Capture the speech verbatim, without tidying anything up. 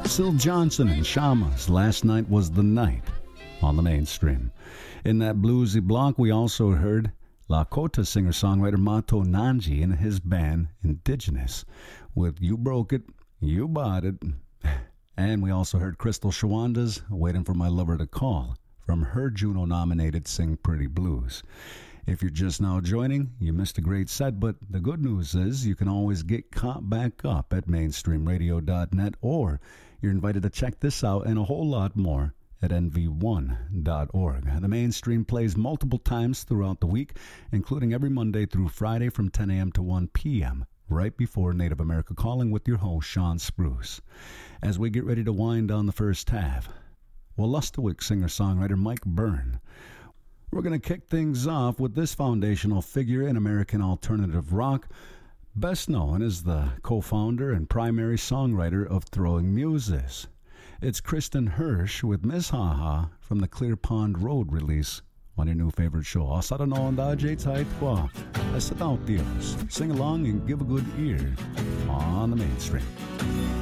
Syl Johnson and Shamas, Last Night Was the Night, on the Mainstream. In that bluesy block, we also heard Lakota singer-songwriter Mato Nanji and his band Indigenous with You Broke It, You Bought It. And we also heard Crystal Shawanda's Waiting for My Lover to Call from her Juno-nominated Sing Pretty Blues. If you're just now joining, you missed a great set, but the good news is you can always get caught back up at mainstream radio dot net, or you're invited to check this out and a whole lot more at N V one dot org. The Mainstream plays multiple times throughout the week, including every Monday through Friday from ten a.m. to one p.m., right before Native America Calling with your host, Sean Spruce. As we get ready to wind down the first half, Wolastoqiyik singer-songwriter Mike Byrne. We're going to kick things off with this foundational figure in American alternative rock, best known as the co-founder and primary songwriter of Throwing Muses. It's Kristen Hirsch with Miss Ha Ha from the Clear Pond Road release on your new favorite show. Asada no onda jay twa. Asadaw Dios. Sing along and give a good ear on the Mainstream.